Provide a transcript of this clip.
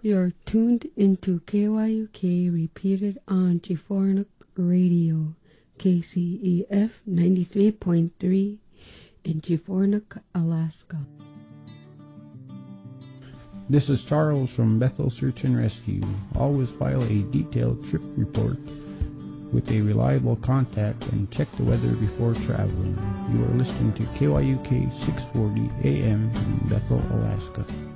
You're tuned into KYUK, repeated on Chifornik Radio, KCEF 93.3 in Chifornik, Alaska. This is Charles from Bethel Search and Rescue. Always file a detailed trip report with a reliable contact and check the weather before traveling. You are listening to KYUK 640 AM in Bethel, Alaska.